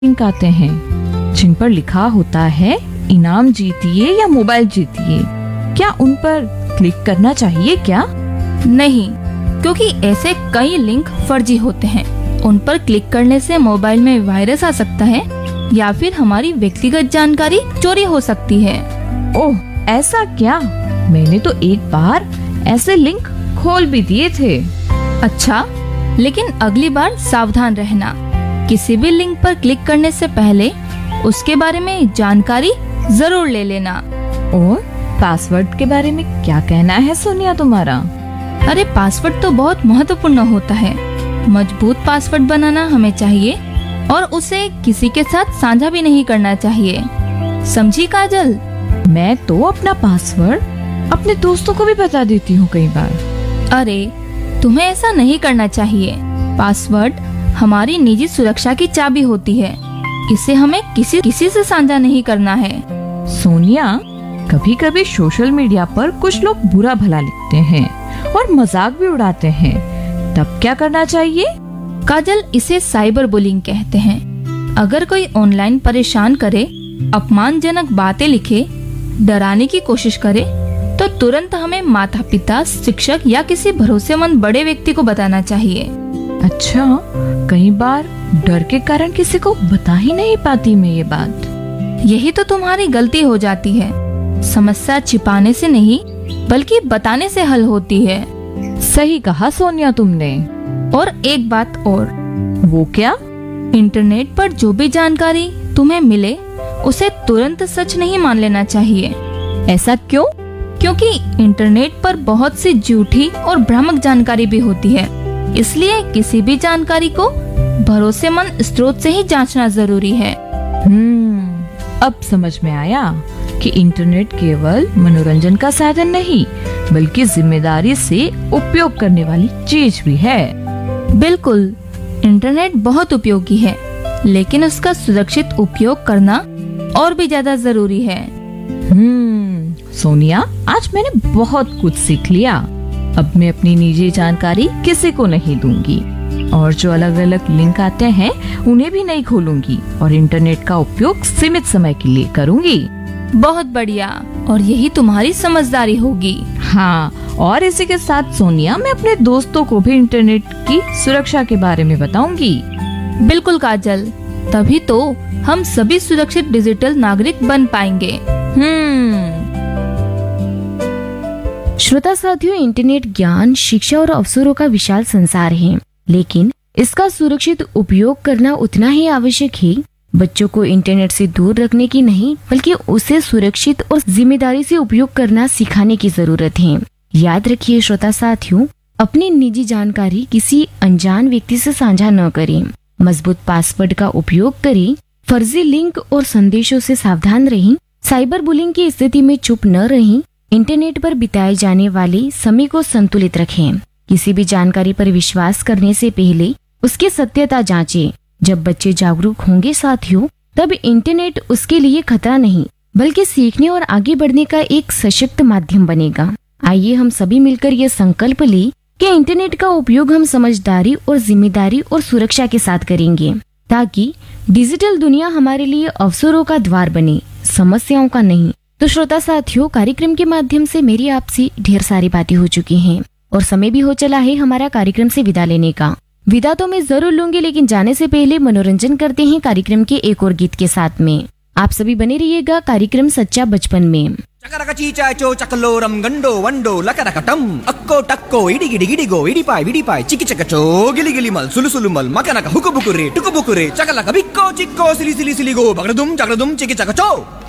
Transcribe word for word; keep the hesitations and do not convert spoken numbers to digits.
Link आते हैं जिन पर लिखा होता है इनाम जीतिए या मोबाइल जीतिए। क्या उन पर क्लिक करना चाहिए क्या? नहीं, क्योंकि ऐसे कई लिंक फर्जी होते हैं। उन पर क्लिक करने से मोबाइल में वायरस आ सकता है या फिर हमारी व्यक्तिगत जानकारी चोरी हो सकती है। ओह, ऐसा क्या? मैंने तो एक बार ऐसे लिंक खोल भी दिए थे। अच्छा, लेकिन अगली बार सावधान रहना। किसी भी लिंक पर क्लिक करने से पहले उसके बारे में जानकारी जरूर ले लेना। और पासवर्ड के बारे में क्या कहना है सोनिया तुम्हारा? अरे, पासवर्ड तो बहुत महत्वपूर्ण होता है। मजबूत पासवर्ड बनाना हमें चाहिए और उसे किसी के साथ साझा भी नहीं करना चाहिए। समझी काजल? मैं तो अपना पासवर्ड अपने दोस्तों को भी बता देती हूँ कई बार। अरे, तुम्हें ऐसा नहीं करना चाहिए। पासवर्ड हमारी निजी सुरक्षा की चाबी होती है। इसे हमें किसी किसी से साझा नहीं करना है। सोनिया, कभी कभी सोशल मीडिया पर कुछ लोग बुरा भला लिखते हैं और मजाक भी उड़ाते हैं, तब क्या करना चाहिए? काजल, इसे साइबर बुलिंग कहते हैं। अगर कोई ऑनलाइन परेशान करे, अपमानजनक बातें लिखे, डराने की कोशिश करे, तो तुरंत हमें माता पिता, शिक्षक या किसी भरोसेमंद बड़े व्यक्ति को बताना चाहिए। अच्छा, कई बार डर के कारण किसी को बता ही नहीं पाती मैं ये बात। यही तो तुम्हारी गलती हो जाती है। समस्या छिपाने से नहीं बल्कि बताने से हल होती है। सही कहा सोनिया तुमने। और एक बात और। वो क्या? इंटरनेट पर जो भी जानकारी तुम्हें मिले उसे तुरंत सच नहीं मान लेना चाहिए। ऐसा क्यों? क्योंकि इंटरनेट पर बहुत सी झूठी और भ्रामक जानकारी भी होती है। इसलिए किसी भी जानकारी को भरोसेमंद स्रोत से ही जांचना जरूरी है। हम्म, अब समझ में आया कि इंटरनेट केवल मनोरंजन का साधन नहीं बल्कि जिम्मेदारी से उपयोग करने वाली चीज भी है। बिल्कुल, इंटरनेट बहुत उपयोगी है, लेकिन उसका सुरक्षित उपयोग करना और भी ज्यादा जरूरी है। हम्म, सोनिया, आज मैंने बहुत कुछ सीख लिया। अब मैं अपनी निजी जानकारी किसी को नहीं दूंगी और जो अलग अलग लिंक आते हैं उन्हें भी नहीं खोलूंगी और इंटरनेट का उपयोग सीमित समय के लिए करूंगी। बहुत बढ़िया, और यही तुम्हारी समझदारी होगी। हाँ, और इसी के साथ सोनिया, मैं अपने दोस्तों को भी इंटरनेट की सुरक्षा के बारे में बताऊंगी। बिल्कुल काजल, तभी तो हम सभी सुरक्षित डिजिटल नागरिक बन पाएंगे। हम्म श्रोता साथियों, इंटरनेट ज्ञान, शिक्षा और अवसरों का विशाल संसार है, लेकिन इसका सुरक्षित उपयोग करना उतना ही आवश्यक है। बच्चों को इंटरनेट से दूर रखने की नहीं बल्कि उसे सुरक्षित और जिम्मेदारी से उपयोग करना सिखाने की जरूरत है। याद रखिए श्रोता साथियों, अपनी निजी जानकारी किसी अनजान व्यक्ति से साझा न करें। मजबूत पासवर्ड का उपयोग करें। फर्जी लिंक और संदेशों से सावधान रहें। साइबर बुलिंग की स्थिति में चुप न रहें। इंटरनेट पर बिताए जाने वाले समय को संतुलित रखें। किसी भी जानकारी पर विश्वास करने से पहले उसकी सत्यता जांचें। जब बच्चे जागरूक होंगे साथियों, तब इंटरनेट उसके लिए खतरा नहीं बल्कि सीखने और आगे बढ़ने का एक सशक्त माध्यम बनेगा। आइए हम सभी मिलकर ये संकल्प लें कि इंटरनेट का उपयोग हम समझदारी और जिम्मेदारी और सुरक्षा के साथ करेंगे, ताकि डिजिटल दुनिया हमारे लिए अवसरों का द्वार बने, समस्याओं का नहीं। तो श्रोता साथियों, कार्यक्रम के माध्यम से मेरी आपसे ढेर सारी बातें हो चुकी हैं और समय भी हो चला है हमारा कार्यक्रम से विदा लेने का। विदा तो मैं जरूर लूंगी, लेकिन जाने से पहले मनोरंजन करते हैं कार्यक्रम के एक और गीत के साथ में। आप सभी बने रहिएगा कार्यक्रम सच्चा बचपन में। चकरक चीचाचो चकलोरम गंडो वंडो लकरकटम अक्को टक्को इडिगिडि गिडिगो इडिपाय विडिपाय चिकि चकचो गिलि गिलि मल सुलु सुलु मल मकनक हुकु बुकुरे टुकु बुकुरे चकलक बिक्को चिक्को सिलि सिलि सिलि गो बगड़दुम चकड़दुम चिकि चकचो।